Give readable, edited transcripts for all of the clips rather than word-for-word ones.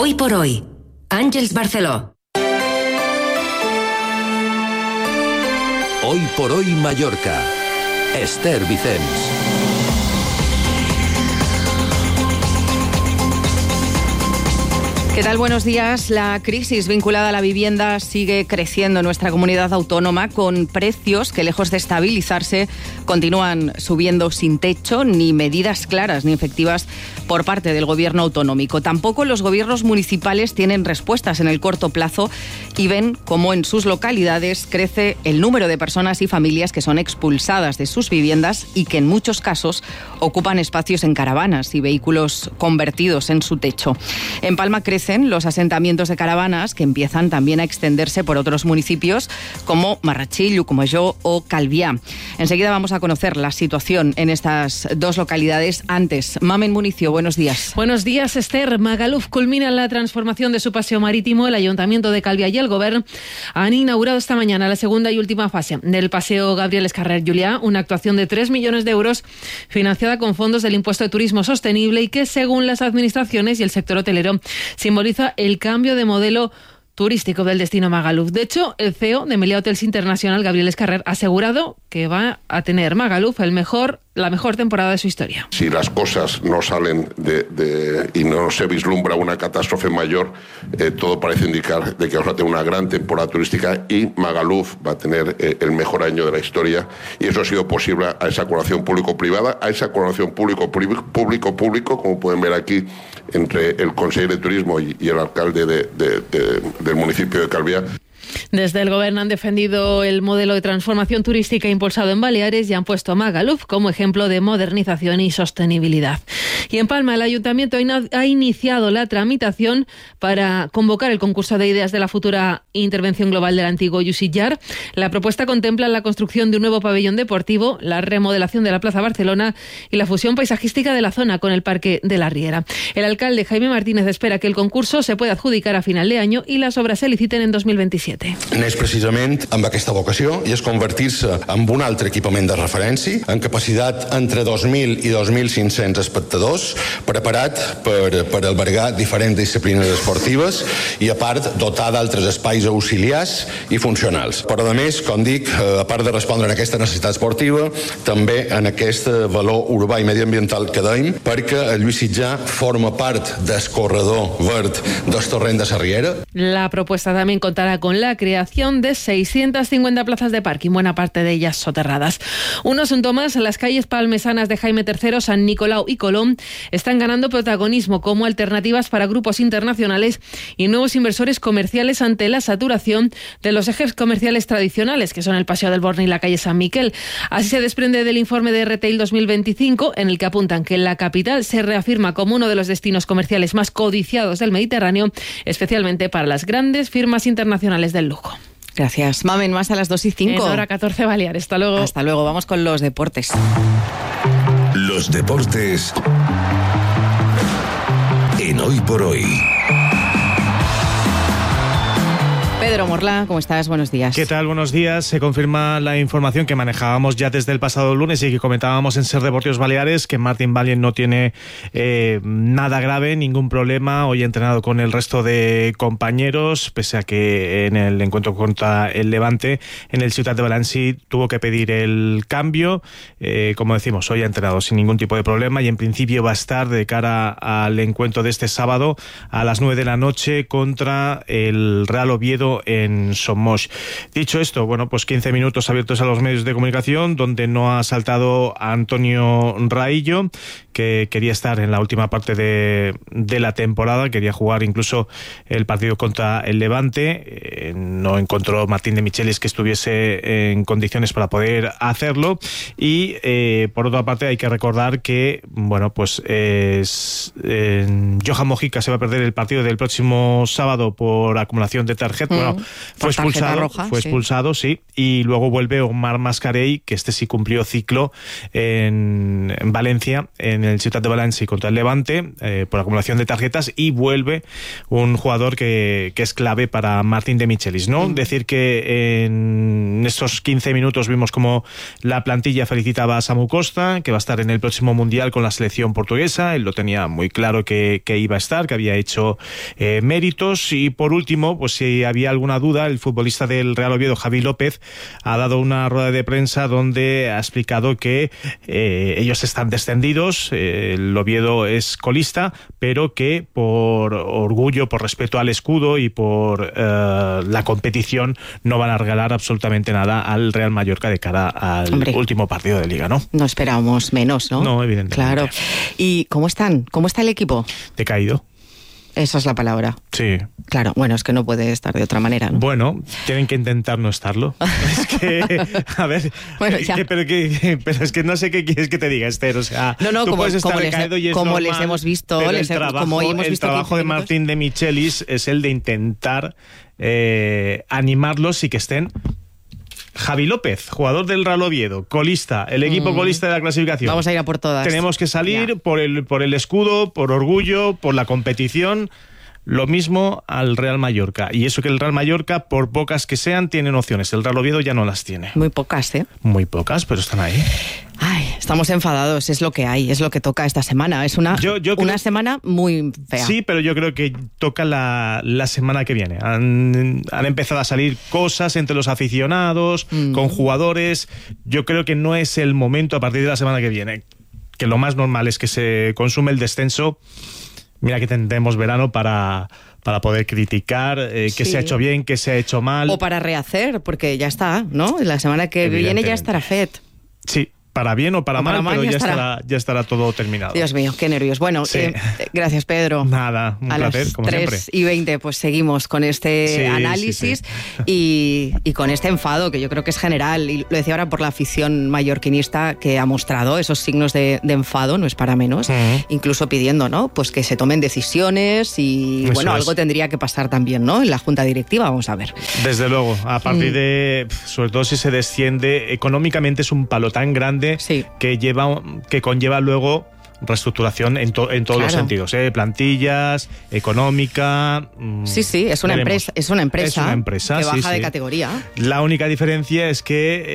Hoy por hoy, Àngels Barceló. Hoy por hoy Mallorca. Esther Vicens. ¿Qué tal? Buenos días. La crisis vinculada a la vivienda sigue creciendo en nuestra comunidad autónoma con precios que, lejos de estabilizarse, continúan subiendo sin techo, ni medidas claras ni efectivas por parte del gobierno autonómico. Tampoco los gobiernos municipales tienen respuestas en el corto plazo y ven cómo en sus localidades crece el número de personas y familias que son expulsadas de sus viviendas y que en muchos casos ocupan espacios en caravanas y vehículos convertidos en su techo. En Palma crecen los asentamientos de caravanas que empiezan también a extenderse por otros municipios como Marratxí, Llucmajor o Calviá. Enseguida vamos a conocer la situación en estas dos localidades. Antes, Mamen Municio, buenos días. Buenos días, Esther. Magaluf culmina la transformación de su paseo marítimo. El Ayuntamiento de Calviá y el Govern han inaugurado esta mañana la segunda y última fase del paseo Gabriel Escarrer Juliá, una actuación de 3 millones de euros financiada con fondos del impuesto de turismo sostenible y que, según las administraciones y el sector hotelero, simboliza el cambio de modelo turístico del destino Magaluf. De hecho, el CEO de Meliá Hotels International, Gabriel Escarrer, ha asegurado que va a tener Magaluf la mejor temporada de su historia. Si las cosas no salen y no se vislumbra una catástrofe mayor, todo parece indicar de que vamos a tener una gran temporada turística y Magaluf va a tener el mejor año de la historia, y eso ha sido posible a esa colaboración público-privada, a esa colaboración público-público, como pueden ver aquí, entre el consejero de Turismo y el alcalde del municipio de Calviá. Desde el Gobierno han defendido el modelo de transformación turística impulsado en Baleares y han puesto a Magaluf como ejemplo de modernización y sostenibilidad. Y en Palma, el Ayuntamiento ha iniciado la tramitación para convocar el concurso de ideas de la futura intervención global del antiguo Llucmajor. La propuesta contempla la construcción de un nuevo pabellón deportivo, la remodelación de la Plaza Barcelona y la fusión paisajística de la zona con el Parque de la Riera. El alcalde Jaime Martínez espera que el concurso se pueda adjudicar a final de año y las obras se liciten en 2027. Neix precisament amb aquesta vocació i és convertir-se en un altre equipament de referència amb capacitat entre 2.000 i 2.500 espectadors, preparat per albergar diferents disciplines esportives i, a part, dotar d'altres espais auxiliars i funcionals. Però, a més, com dic, a part de respondre a aquesta necessitat esportiva, també en aquest valor urbà i mediambiental que dèiem, perquè el Llucmajor forma part del corredor verd del torrent de la Riera. La propuesta también contará con la creación de 650 plazas de parking, buena parte de ellas soterradas. Un asunto más, las calles palmesanas de Jaime III, San Nicolau y Colón están ganando protagonismo como alternativas para grupos internacionales y nuevos inversores comerciales ante la saturación de los ejes comerciales tradicionales, que son el Paseo del Born y la calle San Miquel. Así se desprende del informe de Retail 2025, en el que apuntan que la capital se reafirma como uno de los destinos comerciales más codiciados del Mediterráneo, especialmente para las grandes firmas internacionales del lujo. Gracias, Mamen. Más a las 2:05. En hora 14 Baleares. Hasta luego. Hasta luego. Vamos con los deportes. Los deportes en Hoy por Hoy. Pedro Morla, ¿cómo estás? Buenos días. ¿Qué tal? Buenos días. Se confirma la información que manejábamos ya desde el pasado lunes y que comentábamos en Ser Deportivos Baleares, que Martín Valien no tiene nada grave, ningún problema. Hoy ha entrenado con el resto de compañeros, pese a que en el encuentro contra el Levante, en el Ciutat de Balancí, tuvo que pedir el cambio. Como decimos, hoy ha entrenado sin ningún tipo de problema y en principio va a estar de cara al encuentro de este sábado a las 9 de la noche contra el Real Oviedo en Somos. Dicho esto, bueno, pues 15 minutos abiertos a los medios de comunicación, donde no ha saltado a Antonio Raillo, que quería estar en la última parte de la temporada, quería jugar incluso el partido contra el Levante. No encontró Martín de Michelis que estuviese en condiciones para poder hacerlo. Y por otra parte hay que recordar que, bueno, pues Johan Mojica se va a perder el partido del próximo sábado por acumulación de tarjeta, Bueno, fue expulsado, sí, y luego vuelve Omar Mascarell, que este sí cumplió ciclo en Valencia, en el Ciutat de Valencia contra el Levante, por acumulación de tarjetas, y vuelve un jugador que es clave para Martín de Michelis, ¿no? Decir que en estos 15 minutos vimos como la plantilla felicitaba a Samu Costa, que va a estar en el próximo Mundial con la selección portuguesa. Él lo tenía muy claro que iba a estar, que había hecho méritos. Y por último, pues si había alguna duda, el futbolista del Real Oviedo, Javi López, ha dado una rueda de prensa donde ha explicado que ellos están descendidos, el Oviedo es colista, pero que por orgullo, por respeto al escudo y por la competición no van a regalar absolutamente nada al Real Mallorca de cara al último partido de Liga, ¿no? No esperábamos menos, ¿no? No, evidentemente. Claro. ¿Y cómo están? ¿Cómo está el equipo? Decaído. Esa es la palabra. Sí. Claro, bueno, es que no puede estar de otra manera, ¿no? Bueno, tienen que intentar no estarlo. Es que, a ver, bueno, pero es que no sé qué quieres que te diga, Esther. O sea, no, tú como, puedes estar como decaído y es como normal, les hemos visto, pero el trabajo de Martín de Michelis es el de intentar animarlos y que estén. Javi López, jugador del Real Oviedo, colista, el equipo colista de la clasificación. Vamos a ir a por todas. Tenemos que salir por el escudo, por orgullo, por la competición. Lo mismo al Real Mallorca. Y eso que el Real Mallorca, por pocas que sean, tienen opciones. El Real Oviedo ya no las tiene. Muy pocas, ¿eh? Muy pocas, pero están ahí. Ay, estamos enfadados, es lo que hay, es lo que toca esta semana. Es una semana muy fea. Sí, pero yo creo que toca la semana que viene. Han empezado a salir cosas entre los aficionados, con jugadores. Yo creo que no es el momento a partir de la semana que viene. Que lo más normal es que se consume el descenso. Mira que tendremos verano para poder criticar qué se ha hecho bien, qué se ha hecho mal. O para rehacer, porque ya está, ¿no? La semana que viene ya estará FED. Sí. Para bien o para mal, pero ya estará todo terminado. Dios mío, qué nervios. Bueno, sí. Gracias, Pedro. Nada, un placer, como siempre. A las 3:20 pues seguimos con este análisis y con este enfado, que yo creo que es general. Y lo decía ahora por la afición mallorquinista, que ha mostrado esos signos de enfado, no es para menos, incluso pidiendo, ¿no? Pues que se tomen decisiones y, algo tendría que pasar también, ¿no? En la junta directiva, vamos a ver. Desde luego, a partir de, sobre todo si se desciende, económicamente es un palo tan grande que conlleva luego reestructuración en todos los sentidos, plantillas, económica. Sí, es una empresa que baja de categoría. La única diferencia es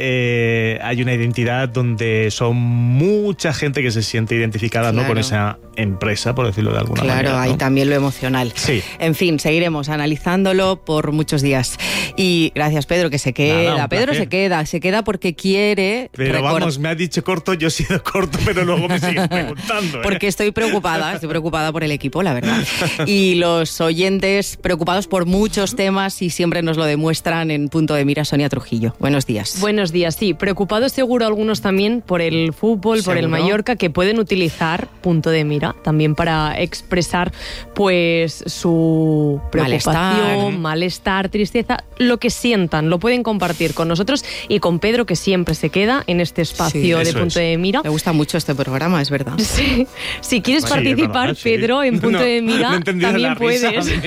que hay una identidad donde son mucha gente que se siente identificada, ¿no?, con esa empresa, por decirlo de alguna manera. Claro, hay también lo emocional. Sí. En fin, seguiremos analizándolo por muchos días. Y gracias, Pedro, que se queda. Nada, Pedro se queda porque quiere. Pero vamos, me ha dicho corto, yo he sido corto, pero luego me sigues preguntando. Porque estoy preocupada por el equipo, la verdad. Y los oyentes preocupados por muchos temas y siempre nos lo demuestran en Punto de Mira. Sonia Trujillo. Buenos días. Buenos días, sí. Preocupados seguro algunos también por el fútbol, por el Mallorca, que pueden utilizar Punto de Mira también para expresar pues su preocupación, malestar, tristeza, lo que sientan, lo pueden compartir con nosotros y con Pedro, que siempre se queda en este espacio de Punto de Mira. Me gusta mucho este programa, es verdad. Sí. Si quieres participar, Pedro, en Punto de Mira, también puedes.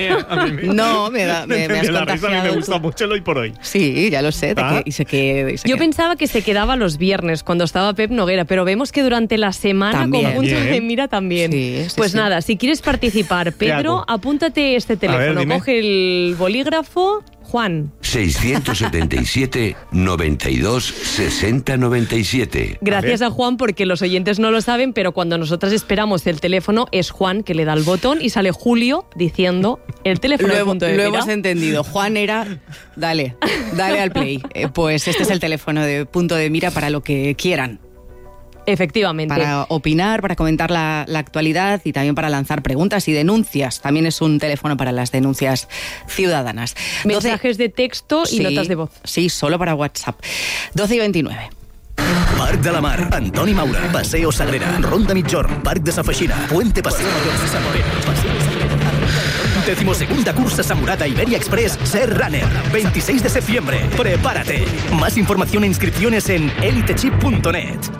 No, me has contagiado. A mí me gusta mucho el hoy por hoy. Sí, ya lo sé. Yo pensaba que se quedaba los viernes cuando estaba Pep Noguera, pero vemos que durante la semana también, con Punto de Mira también. Pues nada, si quieres participar, Pedro, apúntate este teléfono, coge el bolígrafo. Juan. 677 92 60 97. Gracias a Juan, porque los oyentes no lo saben, pero cuando nosotras esperamos el teléfono es Juan que le da el botón y sale Julio diciendo el teléfono de Punto de Mira. Lo hemos entendido. Juan era, dale al play. Pues este es el teléfono de Punto de Mira para lo que quieran. Efectivamente. Para opinar, para comentar la actualidad y también para lanzar preguntas y denuncias. También es un teléfono para las denuncias ciudadanas. Mensajes de texto y notas de voz. Sí, solo para WhatsApp. 12:29. Parc de la Mar, Antoni Maura, Paseo Sagrera, Ronda Migjorn, Parc de Sa Feixina, Puente Paseo Mayor, Samoret, Paseo Sagrera. 12ª cursa Samurata Iberia Express Ser Runner, 26 de septiembre. Prepárate. Más información e inscripciones en elitechip.net.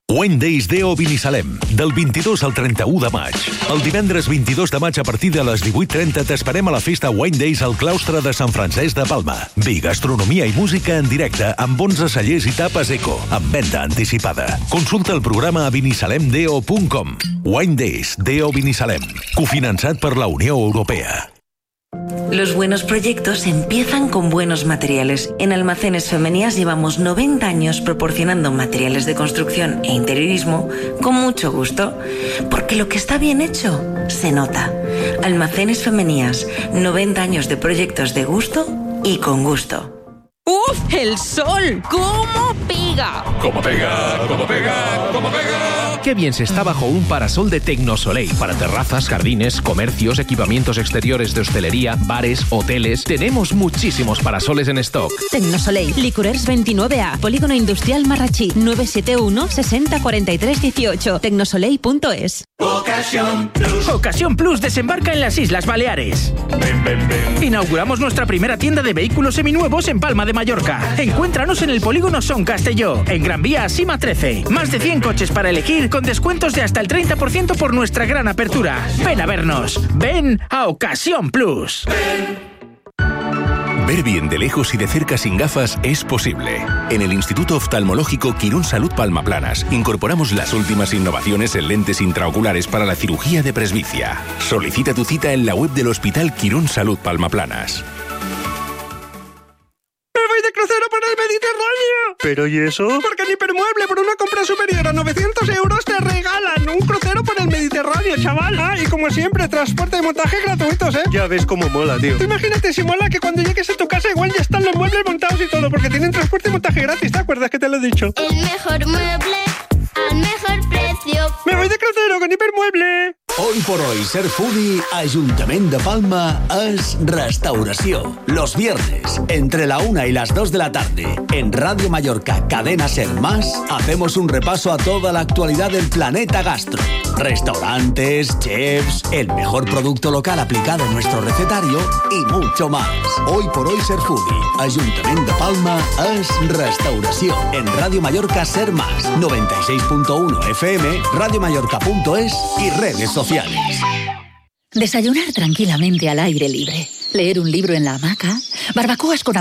Wine Days Deo Binissalem, del 22 al 31 de maig. El divendres 22 de maig a partir de les 18:30 t'esperem a la festa Wine Days al claustre de Sant Francesc de Palma. Vi, gastronomia i música en directe amb 11 cellers i tapes eco, amb venda anticipada. Consulta el programa a binissalemdeo.com. Wine Days Deo Binissalem, cofinançat per la Unió Europea. Los buenos proyectos empiezan con buenos materiales. En Almacenes Femenías llevamos 90 años proporcionando materiales de construcción e interiorismo con mucho gusto. Porque lo que está bien hecho se nota. Almacenes Femenías, 90 años de proyectos de gusto y con gusto. ¡Uf! ¡El sol! ¿Cómo pega? ¡Cómo pega! ¡Cómo pega! ¡Cómo pega! Qué bien se está bajo un parasol de Tecnosoleil. Para terrazas, jardines, comercios, equipamientos exteriores de hostelería, bares, hoteles. Tenemos muchísimos parasoles en stock. Tecnosoleil, Licorers 29A, Polígono Industrial Marrachí, 971 60 43 18. Tecnosoleil.es. Ocasión Plus. Ocasión Plus desembarca en las Islas Baleares. Ven, ven, ven. Inauguramos nuestra primera tienda de vehículos seminuevos en Palma de Mallorca. Encuéntranos en el polígono Son Castelló, en Gran Vía Sima 13. Más de 100 coches para elegir con descuentos de hasta el 30% por nuestra gran apertura. Ven a vernos. Ven a Ocasión Plus. Ver bien de lejos y de cerca sin gafas es posible. En el Instituto Oftalmológico Quirón Salud Palma Planas incorporamos las últimas innovaciones en lentes intraoculares para la cirugía de presbicia. Solicita tu cita en la web del Hospital Quirón Salud Palma Planas. De crucero por el Mediterráneo. ¿Pero y eso? Porque en Hipermueble, por una compra superior a 900 euros, te regalan un crucero por el Mediterráneo, chaval. Ah, y como siempre, transporte y montaje gratuitos, ¿eh? Ya ves cómo mola, tío. Tú imagínate si mola que cuando llegues a tu casa igual ya están los muebles montados y todo, porque tienen transporte y montaje gratis, ¿te acuerdas que te lo he dicho? El mejor mueble al mejor precio. Me voy de crucero con Hipermueble. Hoy por hoy, ser foodie, Ayuntamiento de Palma es restauración. Los viernes, entre la 1 y las 2 de la tarde, en Radio Mallorca, Cadena Ser Más, hacemos un repaso a toda la actualidad del planeta gastro. Restaurantes, chefs, el mejor producto local aplicado en nuestro recetario y mucho más. Hoy por hoy, ser foodie, Ayuntamiento de Palma es restauración. En Radio Mallorca Ser Más, 96.1 FM, radiomallorca.es y redes sociales. Desayunar tranquilamente al aire libre, leer un libro en la hamaca, barbacoas con